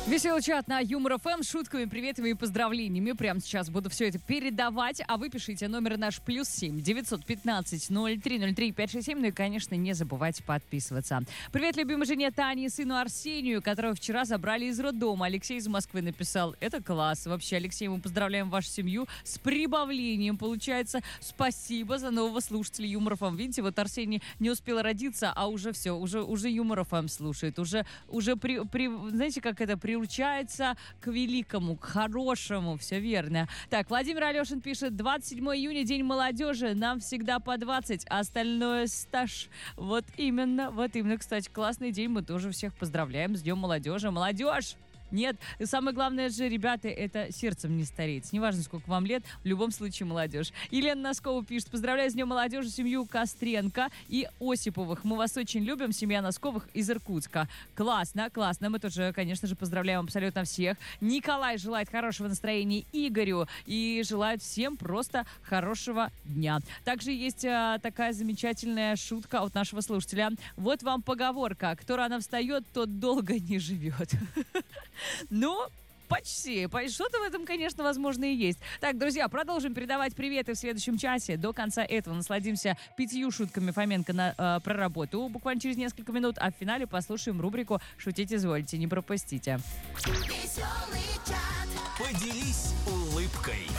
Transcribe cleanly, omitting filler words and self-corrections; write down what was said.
Веселый чат на Юмор ФМ с шутками, приветами и поздравлениями. Прямо сейчас буду все это передавать, а вы пишите номер наш +7 915 0303 567. Ну и, конечно, не забывайте подписываться. Привет любимой жене Тане и сыну Арсению, которого вчера забрали из роддома. Алексей из Москвы написал: это класс. Вообще, Алексей, мы поздравляем вашу семью с прибавлением. Получается, спасибо за нового слушателя Юмор ФМ. Видите, вот Арсений не успел родиться, а уже все, уже Юмор ФМ слушает. Уже знаете, как это приучается к великому, к хорошему. Все верно. Так, Владимир Алешин пишет: 27 июня, День молодежи. Нам всегда по 20, а остальное стаж. Вот именно. Кстати, классный день. Мы тоже всех поздравляем с Днем молодежи. Молодежь! Нет, самое главное же, ребята, это сердцем не стареть. Неважно, сколько вам лет, в любом случае молодежь. Елена Носкова пишет: поздравляю с Днем молодежи семью Костренко и Осиповых. Мы вас очень любим, семья Носковых из Иркутска. Классно, классно. Мы тоже, конечно же, поздравляем абсолютно всех. Николай желает хорошего настроения Игорю и желает всем просто хорошего дня. Также есть такая замечательная шутка от нашего слушателя. Вот вам поговорка: кто рано встает, тот долго не живет. Ну, почти. Что-то в этом, конечно, возможно и есть. Так, друзья, продолжим передавать приветы в следующем часе. До конца этого насладимся 5 шутками Фоменко про работу буквально через несколько минут, а в финале послушаем рубрику «Шутить извольте». Не пропустите. Веселый чат. Поделись улыбкой.